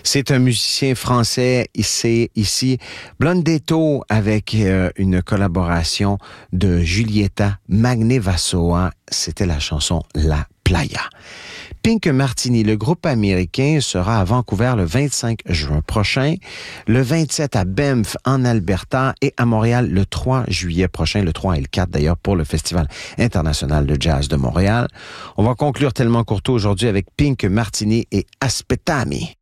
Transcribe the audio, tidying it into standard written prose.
C'est un musicien français, c'est ici Blondetto avec une collaboration de Giulietta Magnevasoa. C'était la chanson La Playa. Pink Martini, le groupe américain, sera à Vancouver le 25 juin prochain, le 27 à Banff en Alberta et à Montréal le 3 juillet prochain, le 3 et le 4 d'ailleurs pour le Festival international de jazz de Montréal. On va conclure Tellement Courtois aujourd'hui avec Pink Martini et Aspettami.